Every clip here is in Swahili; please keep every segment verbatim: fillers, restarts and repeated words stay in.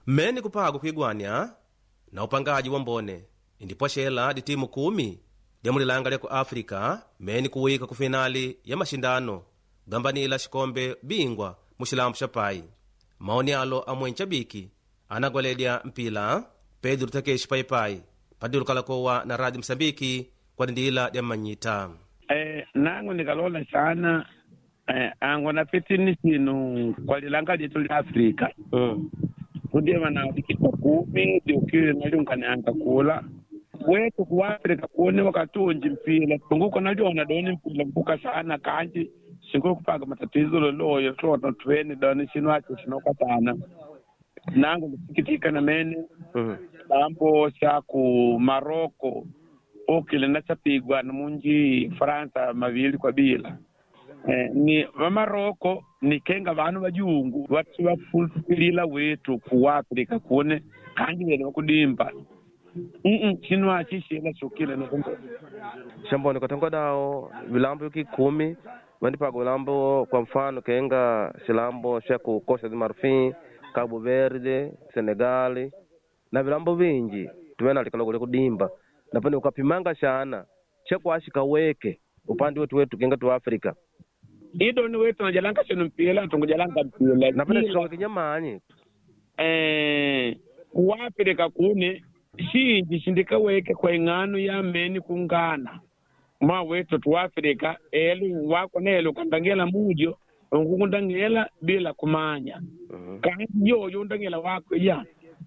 Meni kupago kwigwania na upangaji wa mbone indipo shela di timu kumi lyamulilanga lya ku Afrika meni kuwika ku finali ya mashindano gambanila shikombe bingwa mushilambu sha pai. Maoni alo amwencha biki anagwalelya mpila Pedro Takeshi Paipai padilukala kowa na Radio Msambiki kwa ndila lya manyita. Eh, nangu nikalola sana eh, angu na petini sinu kwa lilanga litu li Afrika. Mm. Kudia wana dikita kumi, diukiri naliunga neanga kula. Wetu kuwa Afrika kuone wakatunji mpila. Tunguko nalio wanadoni mpila mpuka sana kanji. Shingu kupaga matatizo lolo ya tuwa tuweni doni sinu hachi shinoka sana. Nangu likitika na mene. Mm. Lampo shaku Maroko. Okile na chapigwa na munji Fransa mavili kwa bila. Eh, ni wa Maroko ni kenga vanu wajungu watu wafulfilila wetu kuwa Afrika kuone kanji wene wakudimba. Mm chinu achishila chukile na kumbo. Shamboni katongo dao vilambo yuki kumi wandipago vilambo kwa mfano kenga shilambo shaku Costa de Marfim, Cabo Verde, Senegali na vilambo vingi tuwena alikalogo kudimba. Napende ukapimanga shana chako ashika weke upande wetu wetu kenga tu Afrika. Ido ni wetu na jalanga shinu mpila tungu jalanga mpila. Napende shonga kinyamani. Eh, kuwa Afrika kune shinji shindika weke kwa inganu ya meni kungana. Ma wetu tu Afrika elu wako nelu kandangela mujo ungundangela bila kumanya. Uh-huh. Kanji yo yundangela wako ya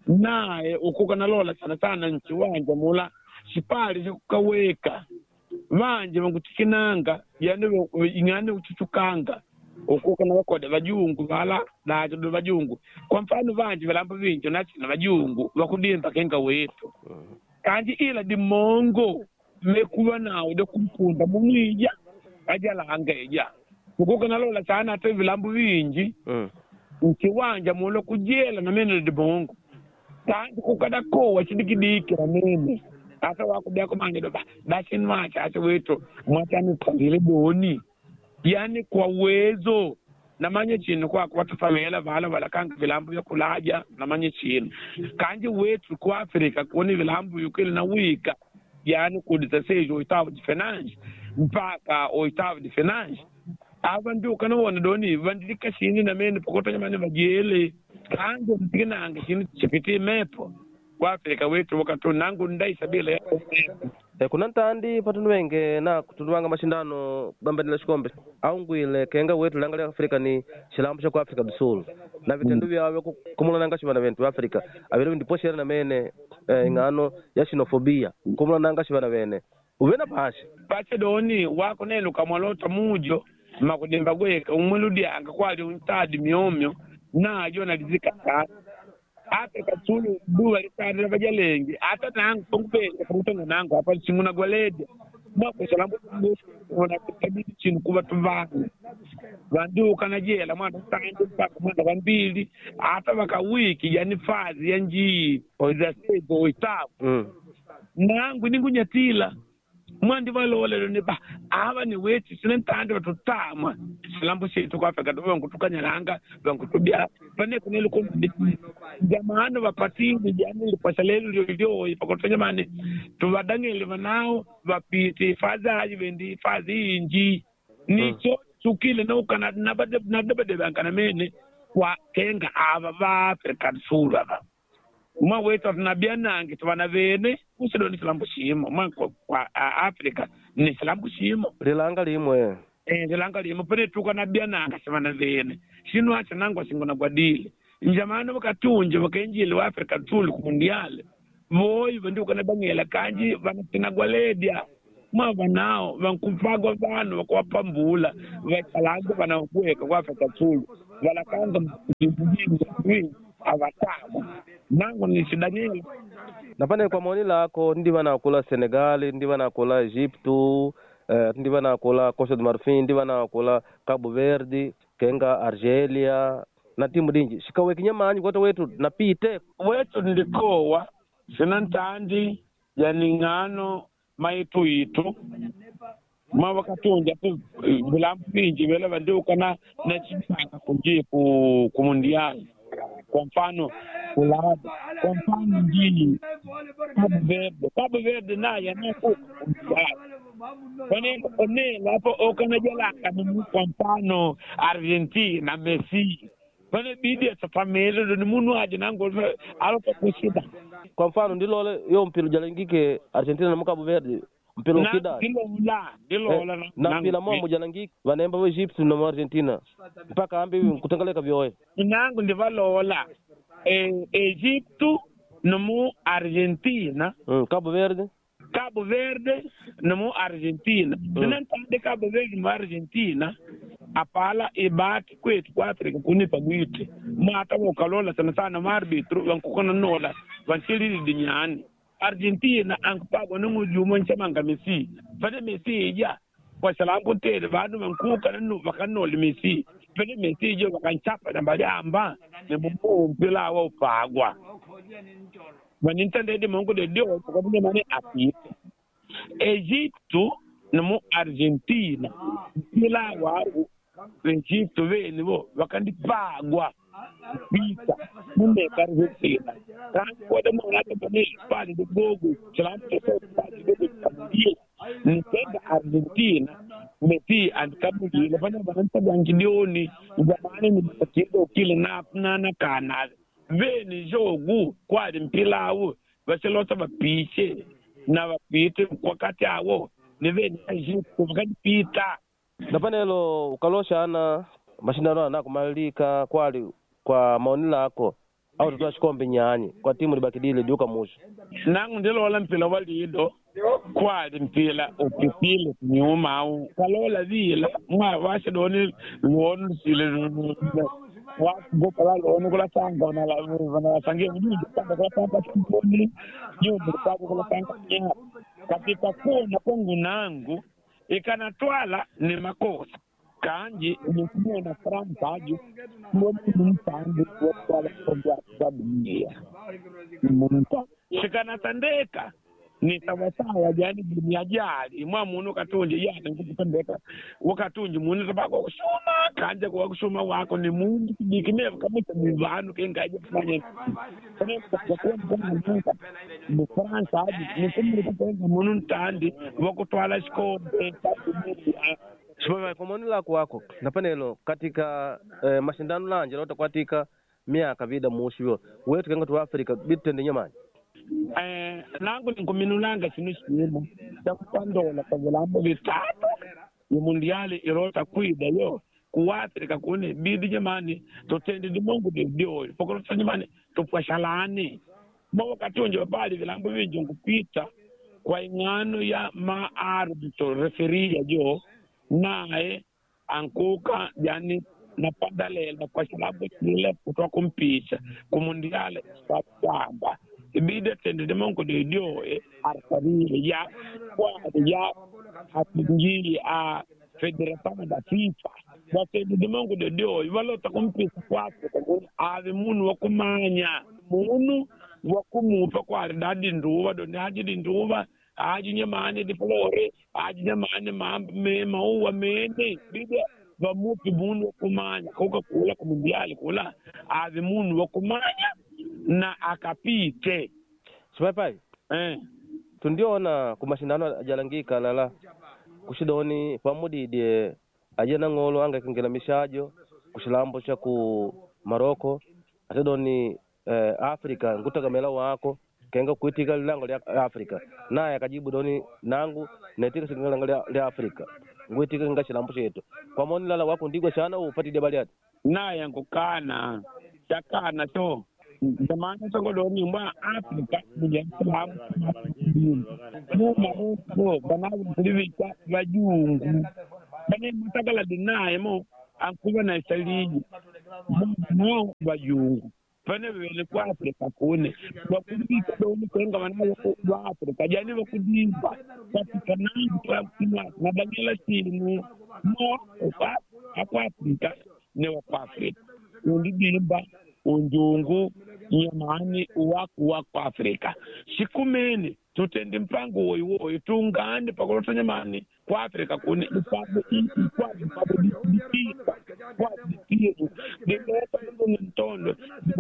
nae ukuka nalola sana sana nchi wanja mula sipali zikukaweka vanje vangutikinanga yani ingane uchuchukanga ukuka na wakode vajungu vala najo do vajungu kwa mfano vanje vilambo vinjo nati na vajungu vakudimba kenga wetu kanji ila di mongo mekuwa nao de kumpunda munija ajala angeja ukuka nalola sana ate vilambo vinji Mm. nchi wanja mula kujela na mene di mongo kanji kukada kowa chidikidiki na mene asa wakudia kumanje doba basi nwacha asa wetu mwacha nipangile doni yani kwa uwezo na manye chino kwa kwa tufamela vala vala kanga vilambu ya kulaja na manye chino kanji wetu kwa Afrika kuoni vilambu yukili na wika yani kudita sejo oitavo de finance mpaka oitavo de finance ava ndio kana wana doni vandilika shini na mene pokota nyamani vajele kanji mpigina anga chini chipiti mepo kwa Afrika wetu wakati nangu ndai sabila ya E, kuna ntandi patunu wenge na kutunduwanga mashindano gambani la shikombe au ngwile kenga wetu langa la Afrika ni shilambu cha kwa Afrika du Sul na vitendu vyawe kumula nanga shibana ventu Afrika avile ndipo shera na mene eh, ingano ya xenofobia kumula nanga shibana vene uvena pashi pache doni wako nelu kamwalota mujo makudemba gweka umweludi anga kwali untadi miomyo na yona lizika kata Afrika tulu duwa litani na vajalengi ata nangu tongupele kurutonga nangu hapa chinguna gwalede mwako salambu kumbusu wana kutabidi chinu kuwa tuvani vanduka na jela mwana tando mpaka mwana wambili ata waka wiki yani fazi ya njii oiza sezo oitabu mm. nangu ningu nyatila mwandi valole ni ba ava ni wetu sinentande watutama salambu shetu kwa Afrika tuwa nkutukanyalanga wankutubia pane kunelu kundi jamani wapatini jani lipasalelu liyo liyo ipakotanya mani tuwadangele wanao wapiti faza aji wendi fazi inji nicho chukile na uka nadabade wankana mene kwa kenga ava wa Afrika sura wa mwa wetu tunabia nangi tuwana vene usido ni salambu shimo mwa kwa Afrika ni salambu shimo Lilanga limwe eh lilanga limwe pene tuka nabia nanga semana vene shinu acha nangu singona gwadile njamano wakatunje wakainjili wa Afrika tuli kumundiale voi vandu kana bangela kanji vanatina gwaledia mwa vanao vankupagwa vanu wakwapambula vakalanga vanakuweka kwa Afrika tuli valakanga mjini avatamu nangu ni shidanyela napane kwa maoni lako ndi vanakula Senegali ndi vanakula Egyptu uh, ndi vanakula Costa de Marfim ndi vanakula Cabo Verde kenga Argelia na timu dinji shikawe kinyamanyi kwa wetu napite wetu ndikowa sinantandi yaningano maitu itu ma wakatunja tu vilambu vinji vile vanduka na na chipaka kunji ku kumundiali kwa mfano kulada kwa mfano njini Cabo Verde Cabo Verde naye anakuwa Kone kone lapo okana jala kanu kwa mfano Argentina Messi kone bidi sa family ndo munu aje nango alopa kusida kwa mfano ndilo yo mpilo jalangike Argentina na Cabo Verde mpilo kida ndilo la ndilo la eh, na mpila mo jalangike vanemba we Egypt na Argentina mpaka ambi kutangaleka vyoe nango ndivalola e Egypto no Argentina mm, Cabo Verde Cabo Verde no Argentina mm. Tande Cabo Verde no Argentina apala ibaki kwetu kwa Afrika kunipa gwite mata wokalola sana sana marbitru wankukona nola wanchili dinyani Argentina ankupago nungu jumo nchamanga Messi fane Messi ja kwa salambu tele badu mankuka nanu wakanoli Messi fane Messi jo wakanchapa na bajamba ne mumu mpila wa upagwa wanintande de mongo de dio kwa bine mane api Egypto no Argentina mpila wa Egypto veni bo wakandi pagwa pizza munde Argentina kan ko de mo lati bane pali de gogo salam to so pali de gogo ni penda Argentina Messi and kabudi le bana bana tabangi dioni jamani ni patido kile na na na kana veni jogu kwa mpila wo baselota bapiche na bapite wakati awo ni veni Egypto wakati pita napanelo ukalosha ana mashindano na kumalika kwali kwa maoni lako au tutwa shikombe nyani kwa timu libakidile duka musho nangu ndilo wala mpila walido kwali mpila upipile nyuma au kalola vila mwa washe doni luonu sile wa gopa la luonu kula sanga na la wana sangia mjini kula kula sanga chumoni nyumbu kula kula sanga nyama katika kuna kongu nangu ikanatwala ni makosa kanji ni na France aju mwoni mpango kwa kwa kwa dunia munta shikana tandeka ni sawasawa jani dunia jali mwa munu katunje yana ngukutandeka wakatunje munu tabako kushuma kanje kwa kushuma wako ni mundu kidikime kama tabivanu kengaje kufanya kana kwa kwa ni France aju ni kumuri kwa munu ntandi wakutwala shikombe Shuma kwa maoni lako wako napanelo katika eh, mashindano lanje lota kwatika miaka vida mushio wetu kenga tu Afrika bitende nyamani eh nangu ninguminulanga sinu shimo takupandola kavulambo vitatu ya mundiali irota kuida yo ku Afrika kune bidi jamani totende di mongu de dio pokoro tanyamani tupashalani mwa katunje bali vilambo vinjo kupita kwa ingano ya maarbitro referee jo nae ankuka yani napandalela kwa sababu kile kutoka kumpisha kumundiale sabamba ibide tende de mongo de dio e artari ya kwa ya hatingi a federação da FIFA da tende de mongo de dio ivalo takumpisa kwa kwa ave munu wakumanya munu wakumupa kwa dadi nduwa do nadi nduwa aji nyamane de flore aji nyamane me maua mene bide va mupi munu kumanya koka kula ku mundiali kula ave munu kumanya na akapite sipai eh tundiona ku mashindano jalangika lala kushidoni pamudi de ajena ngolo anga kingela mishajo kushilambo cha ku Maroko atedoni eh, Afrika ngutagamela wako kenga kuitika lango ya Afrika naye akajibu doni nangu netika singala lango ya Afrika ngwitika ngashilambo chetu kwa moni lala wako ndigwa sana upati de baliati naye ngukana chakana to zamani songo doni mwa Afrika bija salamu mwa mo banawu ndivika bajungu bane mtakala dinaye mo ankuba na saliji mo bajungu bane bele kwa Afrika kune bakubika doni kwenga wanayo kwa Afrika jani bakudimba katika nani kwa kuna na bagela simu mo kwa Afrika ne wa Afrika undibimba unjungu nyamani uwaku wa Afrika shikumene tutende mpango woyi woyi tungane pakulota nyamani kwa Afrika kune ipabe ikwa ipabe dipika kwa dipika dileta ndo ntondo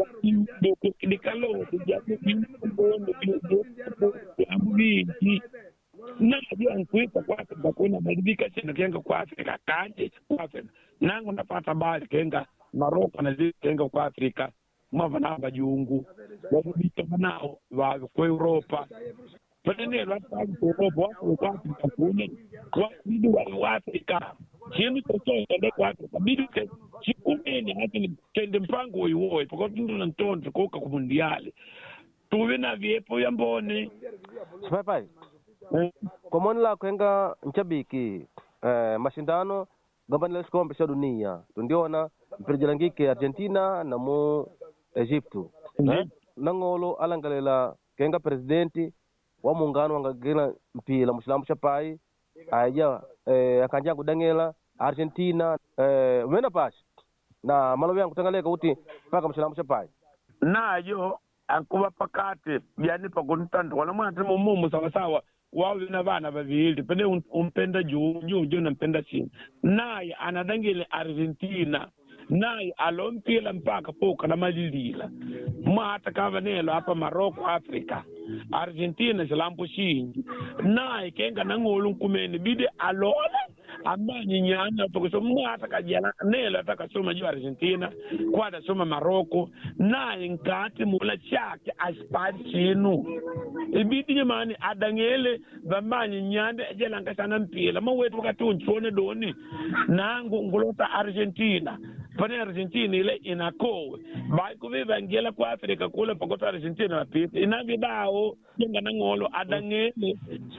dikalo dijabu bingondo bingondo ambi na ndio ankuita kwa Afrika kuna badilika chini kenga kwa Afrika kaje kwa Afrika nangu napata bali kenga Maroko na zile kenga kwa Afrika mavana bajungu wabito nao wa kwa Europa Padane watu wa Europa wako kwa Afrika kune kwa bidi wa Afrika chini toto ende kwa Afrika bidi chikumeni hati tende mpango woiwoe poko tundu na ntonto koka ku mundiali tuwe na viepo ya mbone pai pai komoni la kwenga nchabiki eh, mashindano gambani la shikombe cha dunia tundiona mpirjelangike Argentina na mu Egyptu eh? Nangolo alangalela kenga presidenti wa muungano wangagila mpila mushilambu cha pai aja eh, akanja kudangela Argentina eh, wena pashi na malo yangu tangaleka uti paka mushilambu cha pai nayo ankuba pakate yani pakuntanda wala mwana mumu sawa sawa wao na bana babili pende umpenda juu juu juu nampenda chini naye anadangile Argentina naye alompila mpaka poka na malilila mwata kavanelo hapa Maroko Afrika Argentina shilampu shingi naye kenga nangolu kumeni bide alole amani nyanya poko mwata kajana nelo atakasoma juu Argentina kwada soma Maroko naye nkati mula chake aspari chinu ibidi nyamani adangele bamani nyande jela nkasana mpila mawetu wakati unchone doni nangu ngulota Argentina pane Argentina ile inakowe bai kuviva ngela kwa Afrika kule pakota Argentina wapita inabidao jenga nangolo adangele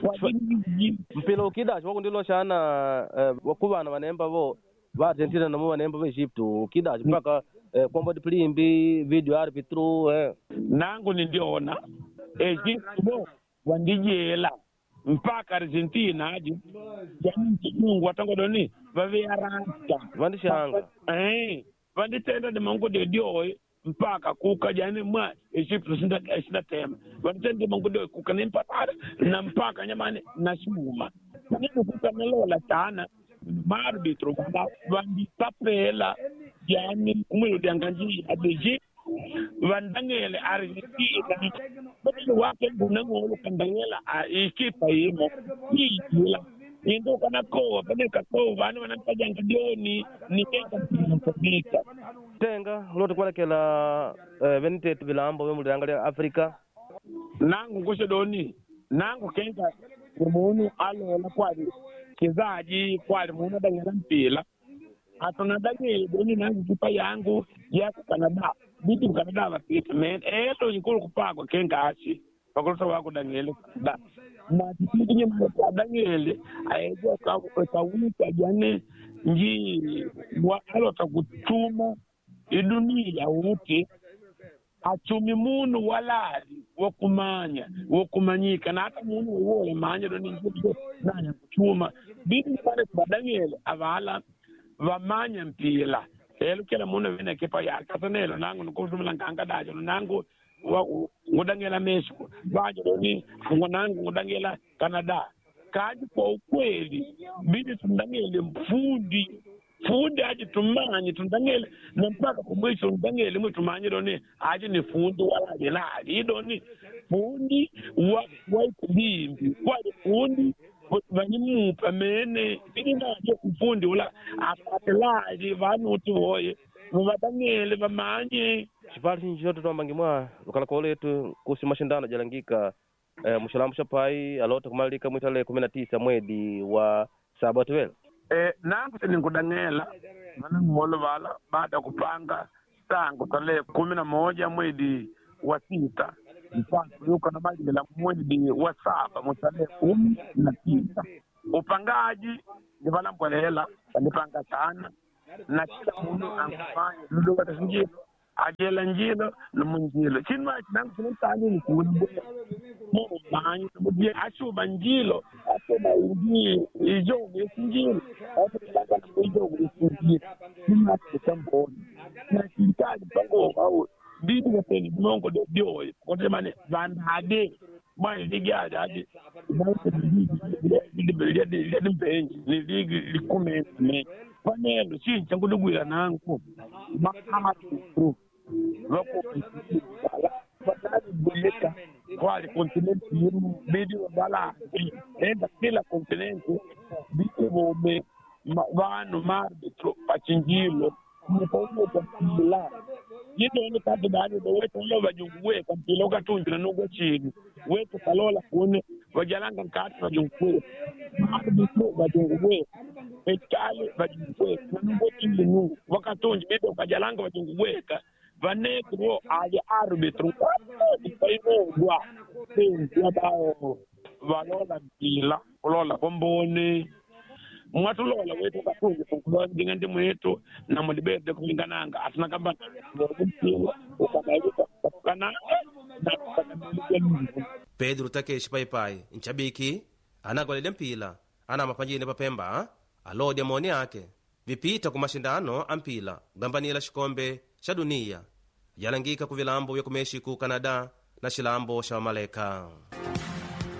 mpila ukida chwako ndilo shana uh, wakubana wanemba vo wa Argentina na mwa nemba wa Egyptu ukida mpaka uh, kwamba diplimbi video arbitru eh. Nangu nindiona Egyptu bo wandijela mpaka Argentina aje jamii Mungu watangodoni vave arasta vandishanga eh vanditenda de mango de dio mpaka kuka jani mwa Egyptu sinda sinda tema vanditenda mango de kuka ni mpaka na mpaka nyamani na shuma nini kuka melola sana marbitro baba vanditapela jani kumelo danganji adeje vandangele Argentina bado wake bunangolo kandangela ikipa yimo yila indo kana ko bade ka ko vana wanakaja ngadioni ni keka kubika tenga lote kwa kela venite bilambo we mudangalia Afrika nangu kushe doni nangu kenga muunu alo la kwadi kizaji kwali muunu dangela mpila atona dangele doni nangu kipa yangu ya Canada bitu Canada bapita men elo nyikolo kupagwa kenga ashi pakulota wako dangele da na kipindi nyema dangele ayejo ka ka wika jane nji wa alo takutuma idunia wote achumi munu walali wokumanya wokumanyika na hata munu wole manya ndo ninjito nanya kuchuma bitu pale badangele avala vamanya mpila elo kila munu vina kipa ya kasanelo nangu nukusumila nganga dajo nangu ngudangela Mexico baje doni ngonangu ngudangela Canada kaji kwa ukweli bidi tundangele mfundi fundi aje tumanyi tundangele na mpaka kumwisho tundangele mwe tumanyi doni aje ni fundi wala jelali doni fundi wa wa kubimbi kwa fundi vanyimu pamene bidi na aje kufundi wala apatelaji vanu tuoye mwadangele vamanye chipali chinjoto tombangi mwa ukala koletu kusi mashindano jalangika eh, mushalambu shapai alota kumalika mwitale kumi na tisa mwedi wa Sabato wele eh nangu tini ngudangela mana mwolo wala baada kupanga tangu tale kumi na moja mwedi wa sita mpango yuko na maji la mwedi wa saba mwitale kumi na tisa upangaji ni wala mpwelela nipanga sana na kila munu angufanya ndudu wata sinjilo ajela njilo na munjilo chinwa nangu sinutani ni kuwibwe mo banyi mudye ashuba njilo ashuba njilo ijogu yesinjilo ashuba ijogu yesinjilo chinwa kusamboni na chikali pango au bidu waseni mongo de dioy kote mane vandade mwa ligi aje mwa ligi ligi mpenzi ni ligi likomene panelo sincha ngudugwira nangu mama tu wako bala badali buleta kwali continent yimu bidi bala enda kila continent bidi bombe vanu marbitro pachinjilo mpomo kwa kila yito ni kati bado do wetu lo bajungwe kwa mpilo katunjira nugo chini wetu kalola kune wajalanga nkati bajungwe marbitro bajungwe ekali bajungwe nugo chini nu wakatunji bido kajalanga bajungwe vanekro aje arbitro ipaino gwa sinja bao valola mpila kulola kombone mwatulola wetu katunji kulola ndingandi mwetu na mulibede kulingananga asina kamba mpila ukabaiwika kana Pedro Takeshi Paipai nchabiki anagolele mpila ana mapanjine papemba alodya moni yake vipita ku mashindano ampila gambanila shikombe sha dunia yalangika ku vilambo vya ku Mexico, Canada na shilambo sha Maleka.